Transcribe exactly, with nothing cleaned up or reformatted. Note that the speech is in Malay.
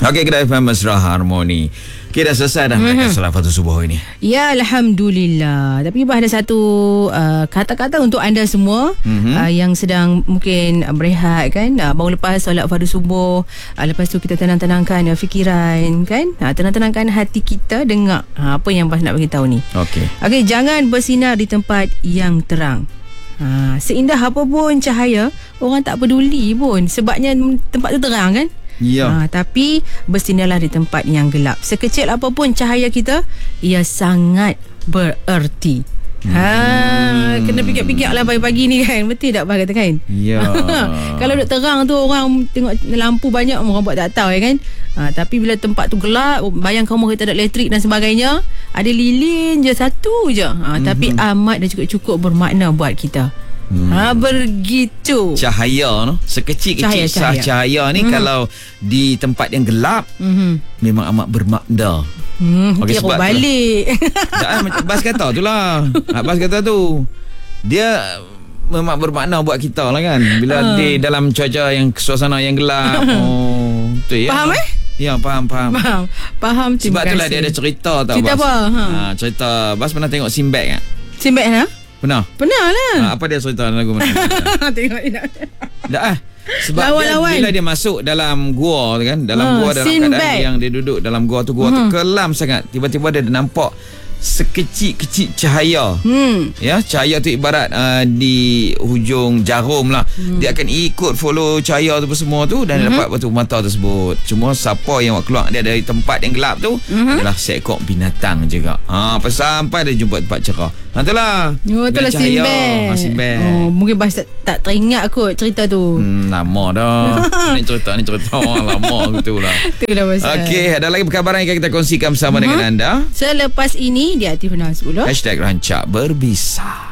Okey, Kedah F M Mesra Harmoni. Okay, dah selesai dah mm-hmm. solat Fardu Subuh ini. Ya, Alhamdulillah. Tapi ada satu uh, kata-kata untuk anda semua mm-hmm. uh, yang sedang mungkin uh, berehat kan, uh, baru lepas solat Fardu Subuh, uh, lepas tu kita tenang-tenangkan uh, fikiran kan, uh, tenang-tenangkan hati kita dengar uh, apa yang Bas nak beritahu ni. Okey. Okey, jangan bersinar di tempat yang terang. Ha, seindah apa pun cahaya, orang tak peduli pun sebabnya tempat tu terang kan. Ya. Ha, tapi bersinarlah di tempat yang gelap. Sekecil apapun cahaya kita, ia sangat bererti. Hmm. Ha, kena fikir-fikirlah pagi-pagi ni kan. Betul tak Abang kata kan? Ya. Kalau duk terang tu orang tengok lampu banyak, orang buat tak tahu ya kan. Ha, tapi bila tempat tu gelap, bayangkan rumah kita ada elektrik dan sebagainya, ada lilin je satu je. Ha, hmm. Tapi amat dah cukup-cukup bermakna buat kita. Hmm. Ha, begitu. Cahaya no? Sekecil-kecil cahaya, cahaya. cahaya ni hmm. kalau di tempat yang gelap hmm. memang amat bermakna. Hmm, okay, sebab balik. Tak, Bas kata tu lah. Bas kata tu dia memang bermakna buat kita lah kan. Bila uh. di dalam cuaca yang suasana yang gelap. Oh, betul ya. Faham eh? Ya, faham, faham. Faham. Faham. Sebab itulah dia ada cerita tau. Cerita Bas. Apa? Ha. Ha, cerita Bas pernah tengok Sinbad kan? Sinbad ha? Pernah? Pernah lah. Ha, apa dia cerita lagu mana? Tengok ni. Tak ah. Sebab dia, bila dia masuk dalam gua tu kan, dalam ha, gua dalam keadaan back. yang dia duduk dalam gua tu, gua hmm. tu kelam sangat. Tiba-tiba dia nampak sekecil-kecil cahaya. Hmm. Ya, cahaya tu ibarat uh, di hujung jarum lah. Hmm. Dia akan ikut follow cahaya tu semua tu dan hmm. dapat batu mata tersebut. Cuma siapa yang keluar dia dari tempat yang gelap tu hmm. adalah seekor binatang juga. Ha, sampai dia jumpa tempat cerah. Ha, itulah. Oh, itulah Sinbad. Ha, Sinbad. Oh, mungkin Bas tak, tak teringat kot cerita tu. Hmm, lama dah. Ni cerita ni cerita lama gitulah. Itulah Bas. Okey, ada lagi perkabaran yang kita kongsikan bersama uh-huh. dengan anda. Selepas ini di Aktif enam sepuluh Hashtag Rancak Berbisa.